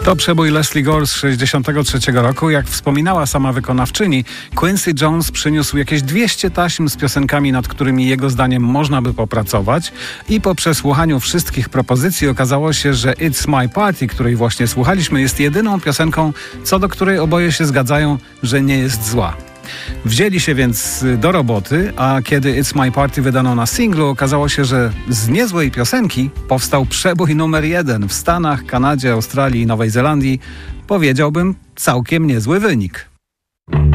To przebój Lesley Gore z 1963 roku. Jak wspominała sama wykonawczyni, Quincy Jones przyniósł jakieś 200 taśm z piosenkami, nad którymi jego zdaniem można by popracować, i po przesłuchaniu wszystkich propozycji okazało się, że It's My Party, której właśnie słuchaliśmy, jest jedyną piosenką, co do której oboje się zgadzają, że nie jest zła. Wzięli się więc do roboty, a kiedy It's My Party wydano na singlu, okazało się, że z niezłej piosenki powstał przebój numer 1 w Stanach, Kanadzie, Australii i Nowej Zelandii. Powiedziałbym, całkiem niezły wynik.